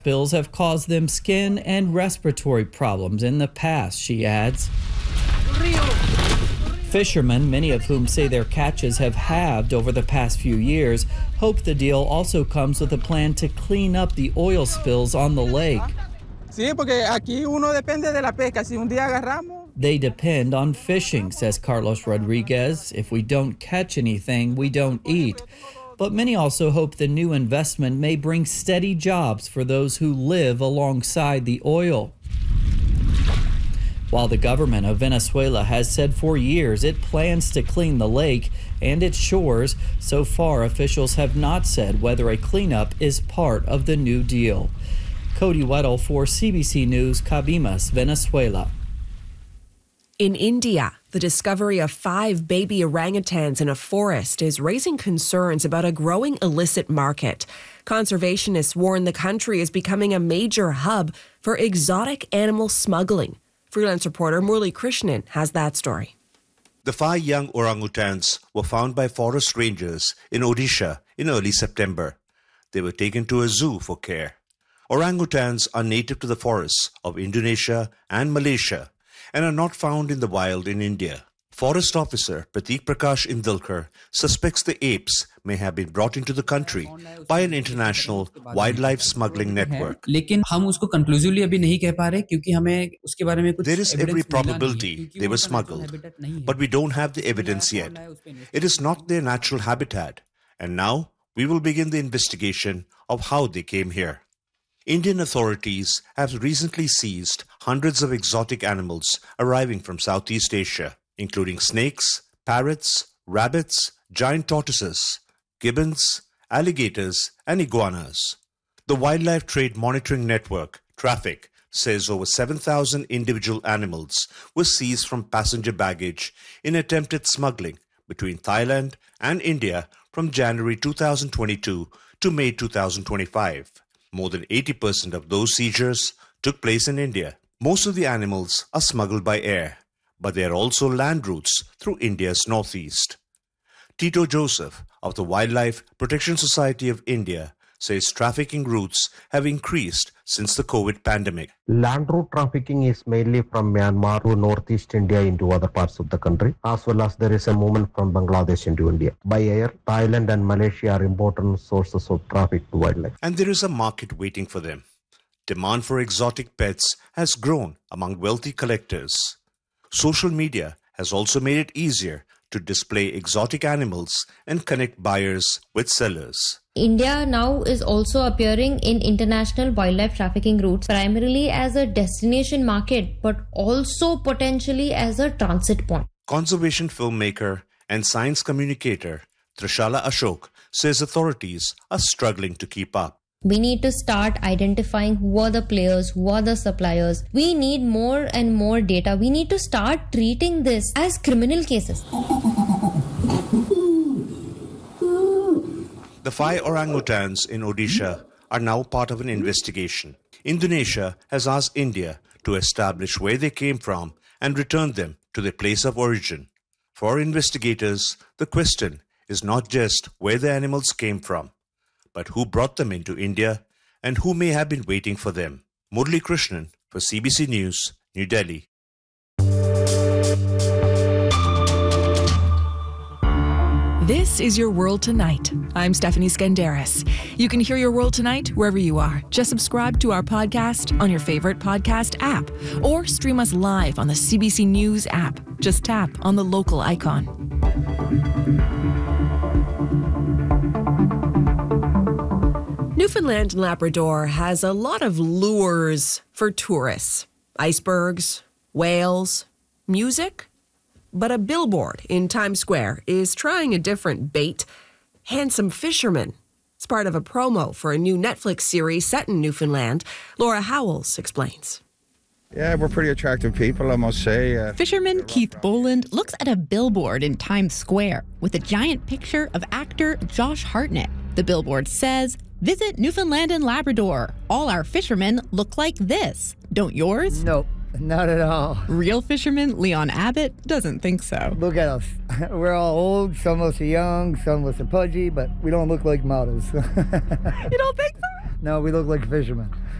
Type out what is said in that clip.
Spills have caused them skin and respiratory problems in the past, she adds. Fishermen, many of whom say their catches have halved over the past few years, hope the deal also comes with a plan to clean up the oil spills on the lake. They depend on fishing, says Carlos Rodriguez. If we don't catch anything, we don't eat. But many also hope the new investment may bring steady jobs for those who live alongside the oil. While the government of Venezuela has said for years it plans to clean the lake and its shores, so far officials have not said whether a cleanup is part of the new deal. Cody Weddle for CBC News, Cabimas, Venezuela. In India, the discovery of 5 baby orangutans in a forest is raising concerns about a growing illicit market. Conservationists warn the country is becoming a major hub for exotic animal smuggling. Freelance reporter Murli Krishnan has that story. The 5 young orangutans were found by forest rangers in Odisha in early September. They were taken to a zoo for care. Orangutans are native to the forests of Indonesia and Malaysia and are not found in the wild in India. Forest officer Pratik Prakash Indulkar suspects the apes may have been brought into the country by an international wildlife smuggling network. There is every probability they were smuggled, but we don't have the evidence yet. It is not their natural habitat, and now we will begin the investigation of how they came here. Indian authorities have recently seized hundreds of exotic animals arriving from Southeast Asia, including snakes, parrots, rabbits, giant tortoises, gibbons, alligators, and iguanas. The Wildlife Trade Monitoring Network, TRAFFIC, says over 7,000 individual animals were seized from passenger baggage in attempted smuggling between Thailand and India from January 2022 to May 2025. More than 80% of those seizures took place in India. Most of the animals are smuggled by air, but there are also land routes through India's northeast. Tito Joseph of the Wildlife Protection Society of India says trafficking routes have increased since the COVID pandemic. Land route trafficking is mainly from Myanmar to northeast India into other parts of the country, as well as there is a movement from Bangladesh into India. By air, Thailand and Malaysia are important sources of traffic to wildlife. And there is a market waiting for them. Demand for exotic pets has grown among wealthy collectors. Social media has also made it easier to display exotic animals and connect buyers with sellers. India now is also appearing in international wildlife trafficking routes, primarily as a destination market, but also potentially as a transit point. Conservation filmmaker and science communicator Trishala Ashok says authorities are struggling to keep up. We need to start identifying who are the players, who are the suppliers. We need more and more data. We need to start treating this as criminal cases. The 5 orangutans in Odisha are now part of an investigation. Indonesia has asked India to establish where they came from and return them to their place of origin. For investigators, the question is not just where the animals came from, but who brought them into India and who may have been waiting for them. Murli Krishnan for CBC News, New Delhi. This is Your World Tonight. I'm Stephanie Skandaris. You can hear Your World Tonight wherever you are. Just subscribe to our podcast on your favorite podcast app or stream us live on the CBC News app. Just tap on the local icon. Newfoundland and Labrador has a lot of lures for tourists. Icebergs, whales, music. But a billboard in Times Square is trying a different bait. Handsome fishermen. It's part of a promo for a new Netflix series set in Newfoundland. Laura Howells explains. Yeah, we're pretty attractive people, I must say. Fisherman Keith Boland looks at a billboard in Times Square with a giant picture of actor Josh Hartnett. The billboard says, "Visit Newfoundland and Labrador. All our fishermen look like this. Don't yours?" Nope. Not at all. Real fisherman Leon Abbott doesn't think so. Look at us. We're all old, some of us are young, some of us are pudgy, but we don't look like models. You don't think so? No, we look like fishermen.